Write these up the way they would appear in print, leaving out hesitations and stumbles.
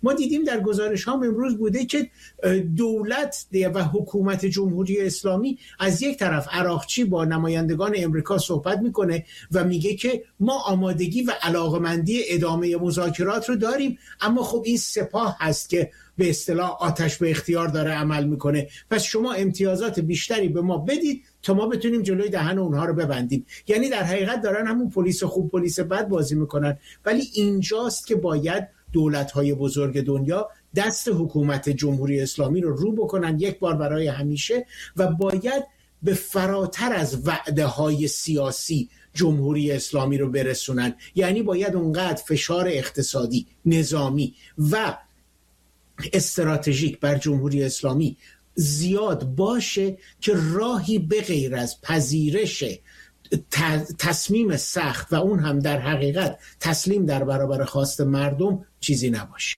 ما دیدیم در گزارش ها امروز بوده که دولت و حکومت جمهوری اسلامی از یک طرف عراقچی با نمایندگان امریکا صحبت میکنه و میگه که ما آمادگی و علاقمندی ادامه مذاکرات رو داریم، اما خب این سپاه هست که به اصطلاح آتش به اختیار داره عمل میکنه، پس شما امتیازات بیشتری به ما بدید تا ما بتونیم جلوی دهن اونها رو ببندیم. یعنی در حقیقت دارن همون پلیس خوب پلیس بد بازی میکنن. ولی اینجاست که باید دولت‌های بزرگ دنیا دست حکومت جمهوری اسلامی رو بکنن یک بار برای همیشه و باید به فراتر از وعده‌های سیاسی جمهوری اسلامی رو برسونن. یعنی باید اونقدر فشار اقتصادی، نظامی و استراتژیک بر جمهوری اسلامی زیاد باشه که راهی به غیر از پذیرش تصمیم سخت و اون هم در حقیقت تسلیم در برابر خواست مردم چیزی نباشه.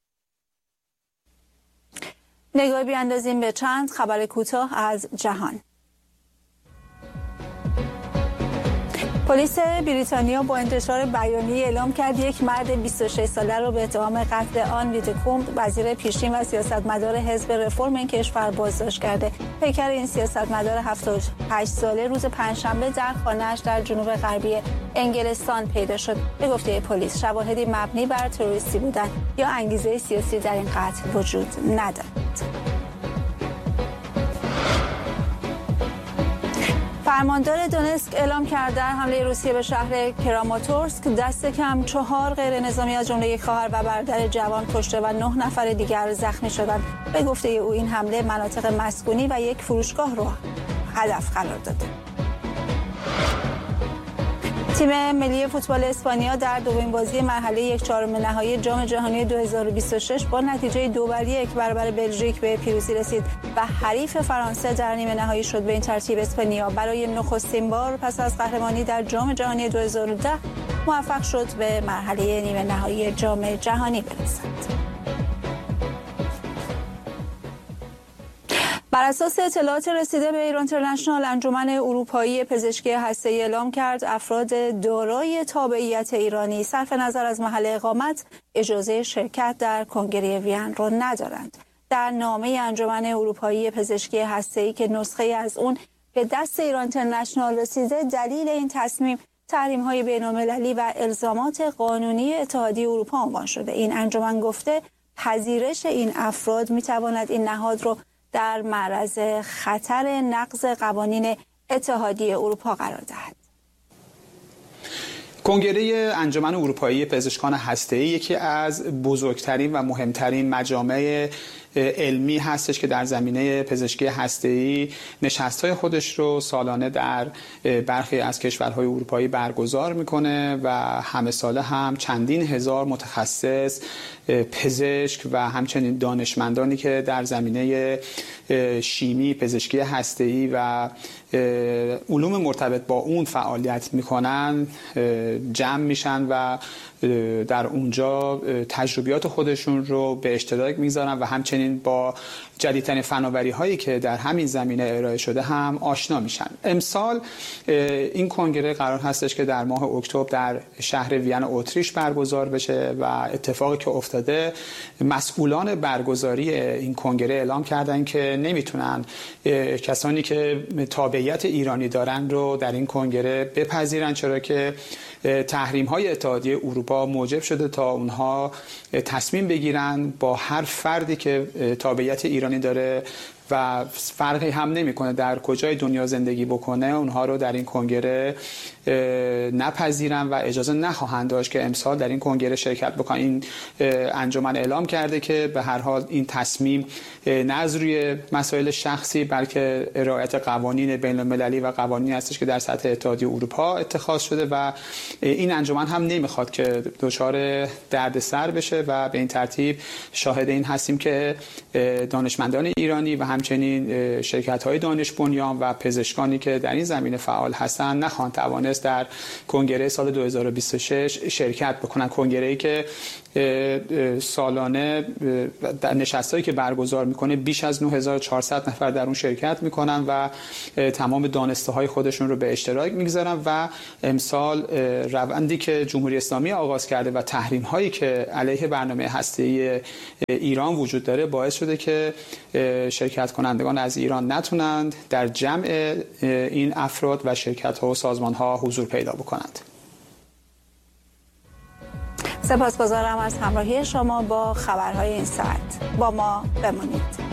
نگاهی بیاندازیم به چند خبر کوتاه از جهان. پلیس بریتانیا با انتشار بیانیه اعلام کرد یک مرد 26 ساله را به اتهام قتل آن ویدکوم وزیر پیشین و سیاستمدار حزب رفرم این کشور بازداشت کرده. پیکر این سیاستمدار 78 ساله روز پنجشنبه در خانه‌اش در جنوب غربی انگلستان پیدا شد. به گفته پلیس شواهدی مبنی بر تروریستی بودن یا انگیزه سیاسی در این قتل وجود ندارد. فرماندار دونسک اعلام کرد در حمله روسیه به شهر کراماتورسک دست کم 4 غیر نظامی از جمله یک خواهر و برادر جوان کشته و 9 نفر دیگر زخمی شدند. به گفته او این حمله مناطق مسکونی و یک فروشگاه را هدف قرار داده. تیم ملی فوتبال اسپانیا در دومین بازی مرحله 1/4 نهایی جام جهانی 2026 با نتیجه 2-1 برابر بلژیک به پیروزی رسید و حریف فرانسه در نیمه نهایی شد. به این ترتیب اسپانیا برای نخستین بار پس از قهرمانی در جام جهانی 2010 موفق شد به مرحله نیمه نهایی جام جهانی برسد. بر اساس اطلاعات رسیده به ایران اینترنشنال، انجمن اروپایی پزشکی هسته‌ای اعلام کرد افراد دارای تابعیت ایرانی صرف نظر از محل اقامت اجازه شرکت در کنگره وین را ندارند. در نامه انجمن اروپایی پزشکی هسته‌ای که نسخه از اون به دست ایران اینترنشنال رسیده، دلیل این تصمیم تحریم‌های بین‌المللی و الزامات قانونی اتحادیه اروپا عنوان شده. این انجمن گفته پذیرش این افراد می‌تواند این نهاد را در معرض خطر نقض قوانین اتحادیه اروپا قرار دهد. کنگره انجمن اروپایی پزشکان هسته‌ای یکی از بزرگترین و مهمترین مجامع علمی هستش که در زمینه پزشکی هسته‌ای نشست‌های خودش رو سالانه در برخی از کشورهای اروپایی برگزار میکنه و همه ساله هم چندین هزار متخصص، پزشک و همچنین دانشمندانی که در زمینه شیمی، پزشکی هسته‌ای و علوم مرتبط با اون فعالیت میکنن جمع میشن و در اونجا تجربیات خودشون رو به اشتراک میذارن و همچنین با جدیدترین فناوری هایی که در همین زمینه ارائه شده هم آشنا میشن. امسال این کنگره قرار هستش که در ماه اکتبر در شهر وین اتریش برگزار بشه و اتفاقی که افتاده، مسئولان برگزاری این کنگره اعلام کردن که نمیتونن کسانی که تابعیت ایرانی دارن رو در این کنگره بپذیرن، چرا که تحریم های اتحادیه اروپا موجب شده تا اونها تصمیم بگیرن با هر فردی که تابعیت ایرانی داره و فرقی هم نمیکنه در کجای دنیا زندگی بکنه اونها رو در این کنگره نپذیرن و اجازه نخواهند داشت که امسال در این کنگره شرکت بکنن. این انجمن اعلام کرده که به هر حال این تصمیم نه از روی مسائل شخصی بلکه رعایت قوانین بین المللی و قوانینی هستش که در سطح اتحادیه اروپا اتخاذ شده و این انجمن هم نمیخواد که دچار دردسر بشه و به این ترتیب شاهد این هستیم که دانشمندان ایرانی و همچنین شرکت‌های دانش بنیان و پزشکانی که در این زمینه فعال هستند نخواهند توانست در کنگره سال 2026 شرکت بکنن. کنگره‌ای که سالانه در نشستایی که برگزار میکنه بیش از 9400 نفر در اون شرکت میکنن و تمام دانسته‌های خودشون رو به اشتراک میگذارن و امسال روندی که جمهوری اسلامی آغاز کرده و تحریم‌هایی که علیه برنامه هسته‌ای ایران وجود داره باعث شده که شرکت کنندگان از ایران نتونند در جمع این افراد و شرکت‌ها و سازمان‌ها حضور پیدا بکنند. سپاسگزارم از همراهی شما با خبرهای این ساعت. با ما بمانید.